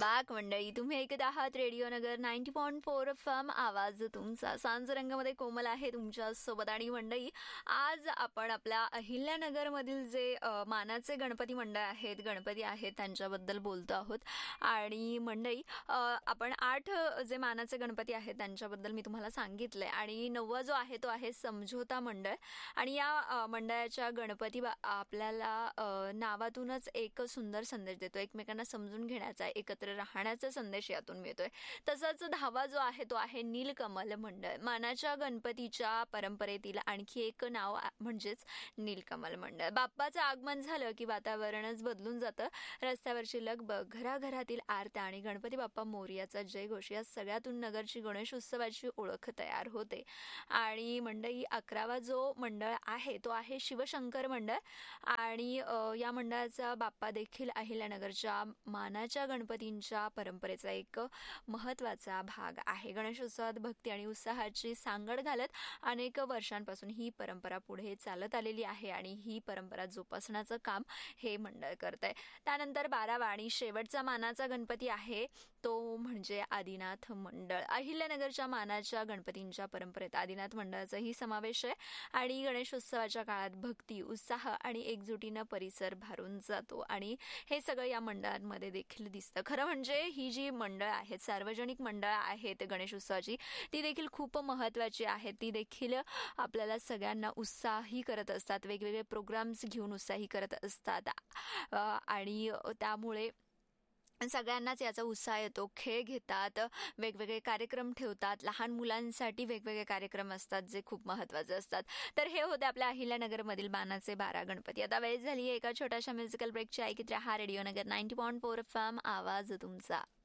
Back मंडळी. तुम्ही ऐकत आहात रेडिओ नगर 90.4 FM. आवाज तुमचा. सांज रंगामध्ये कोमल आहे तुमच्या सोबत. आणि मंडळी, आज आपण आपल्या अहिल्यानगरमधील जे मानाचे गणपती मंडळ आहेत, गणपती आहेत, त्यांच्याबद्दल बोलतो आहोत. आणि मंडळी, आपण 8 जे मानाचे गणपती आहेत त्यांच्याबद्दल मी तुम्हाला सांगितलंय. आणि 9वा जो आहे तो आहे समझोता मंडळ. आणि या मंडळाच्या गणपती आपल्याला नावातूनच एक सुंदर संदेश देतो, एकमेकांना समजून घेण्याचा, एकत्र राहण्याचा संदेश यातून मिळतोय. तसंच 10वा जो आहे तो आहे नीलकमल मंडळ. मानाच्या गणपतीच्या परंपरेतील आणखी एक नाव म्हणजेच नीलकमल मंडळ. बाप्पाचं आगमन झालं की वातावरणच बदलून जातं. रस्त्यावरची लगबग, घराघरातील आरत्या आणि गणपती बाप्पा मोरयाचा जयघोष या सगळ्यातून नगरची गणेश उत्सवाची ओळख तयार होते. आणि मंडळी, 11वा जो मंडळ आहे तो आहे शिवशंकर मंडळ. आणि या मंडळाचा बाप्पा देखील अहिल्यानगरच्या मानाच्या गणपतींच्या परंपरेचा एक महत्त्वाचा भाग आहे. गणेशोत्सवात भक्ती आणि उत्साहाची सांगड घालत अनेक वर्षांपासून ही परंपरा पुढे चालत आलेली आहे आणि ही परंपरा जोपासण्याचं काम हे मंडळ करत आहे. त्यानंतर 12वा आणि शेवटचा मानाचा गणपती आहे तो म्हणजे आदिनाथ मंडळ. अहिल्यानगरच्या मानाच्या गणपतींच्या परंपरेत आदिनाथ मंडळाचाही समावेश आहे. आणि गणेशोत्सवाच्या काळात भक्ती, उत्साह आणि एकजुटीनं परिसर भारून जातो. आणि हे सगळं या मंडळांमध्ये देखील दिसतं. खरं म्हणजे ही जी मंडळ आहेत, सार्वजनिक मंडळ आहेत गणेश उत्सवाची, ती देखील खूप महत्त्वाची आहेत. ती देखील आपल्याला सगळ्यांना उत्साही करत असतात, वेगवेगळे प्रोग्राम्स घेऊन उत्साही करत असतात. आणि त्यामुळे सगळ्यांनाच याचा उत्साह येतो. खेळ घेतात, वेगवेगळे कार्यक्रम ठेवतात, लहान मुलांसाठी वेगवेगळे कार्यक्रम असतात जे खूप महत्त्वाचे असतात. तर हे होते आपल्या अहिल्यानगरमधील मानाचे 12 गणपती. आता वेळ झाली एका छोट्याशा म्युझिकल ब्रेकची. ऐकत रहा रेडिओ नगर 90.4 FM. आवाज तुमचा.